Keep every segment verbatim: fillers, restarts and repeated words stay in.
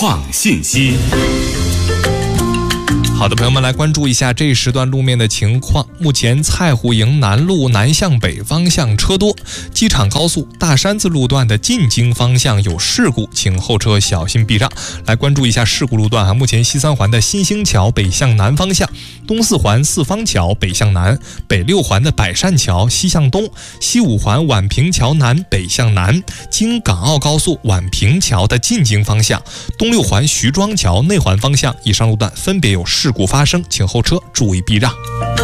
况信息。 好的，朋友们，来关注一下这一时段路面的情况。目前菜户营南路南向北方向车多，机场高速大山子路段的进京方向有事故，请后车小心避让。来关注一下事故路段啊，目前西三环的新兴桥北向南方向，东四环四方桥北向南，北六环的百善桥西向东，西五环宛平桥南北向南，京港澳高速宛平桥的进京方向，东六环徐庄桥内环方向，以上路段分别有事故发生，请后车注意避让。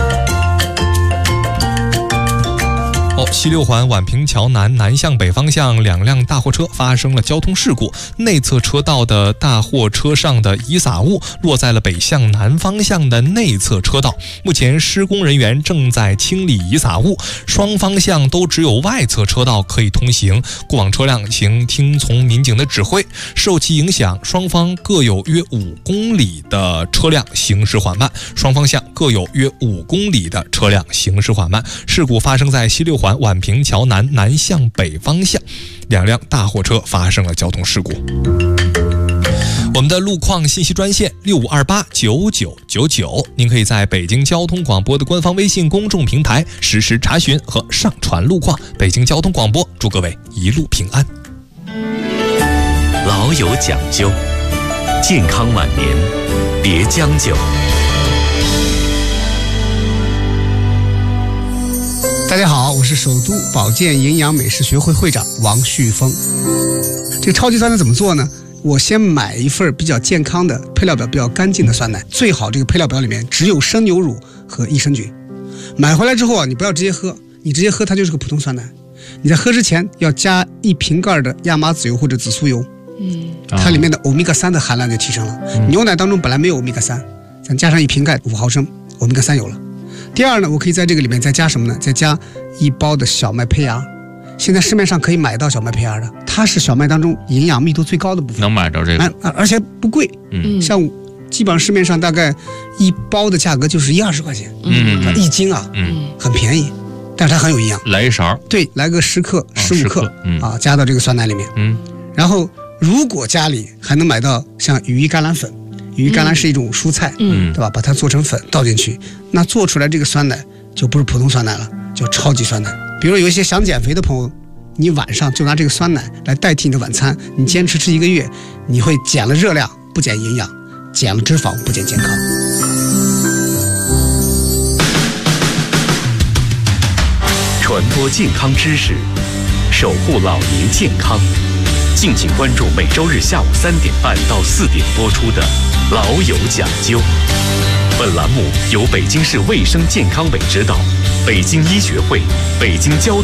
哦，西六环宛平桥南南向北方向，两辆大货车发生了交通事故，内侧车道的大货车上的遗撒物落在了北向南方向的内侧车道，目前施工人员正在清理遗撒物，双方向都只有外侧车道可以通行，过往车辆请听从民警的指挥。受其影响，双方各有约五公里的车辆行驶缓慢，双方向各有约五公里的车辆行驶缓慢。事故发生在西六环宛平桥南南向北方向，两辆大货车发生了交通事故。我们的路况信息专线六五二八九九九九，您可以在北京交通广播的官方微信公众平台实时查询和上传路况。北京交通广播祝各位一路平安。 老有讲究，健康晚年别将就。 大家好，我是首都保健营养美食学会会长王旭峰。这个超级酸奶怎么做呢？我先买一份比较健康的、配料表比较干净的酸奶，最好这个配料表里面只有生牛乳和益生菌。买回来之后啊，你不要直接喝，你直接喝它就是个普通酸奶。你在喝之前要加一瓶盖的亚麻籽油或者紫苏油，嗯，它里面的欧米伽三的含量就提升了。嗯、牛奶当中本来没有欧米伽三，咱加上一瓶盖五毫升，欧米伽三有了。第二呢，我可以在这个里面再加什么呢？再加一包的小麦胚芽。现在市面上可以买到小麦胚芽的，它是小麦当中营养密度最高的部分， 能买着这个， 而而且不贵。嗯，像基本上市面上大概一包的价格就是一二十块钱，嗯，它一斤啊，嗯，很便宜，但是它很有营养。 来一勺， 对，来个十克、十五克，嗯啊，加到这个酸奶里面，嗯，然后如果家里还能买到像羽衣甘蓝粉。羽衣甘蓝是一种蔬菜，嗯，对吧？把它做成粉倒进去，那做出来这个酸奶就不是普通酸奶了，就超级酸奶。比如有一些想减肥的朋友，你晚上就拿这个酸奶来代替你的晚餐，你坚持吃一个月，你会减了热量不减营养，减了脂肪不减健康。 传播健康知识，守护老年健康。敬请关注每周日下午三点半到四点播出的《老有讲究》。本栏目由北京市卫生健康委指导，北京医学会、北京交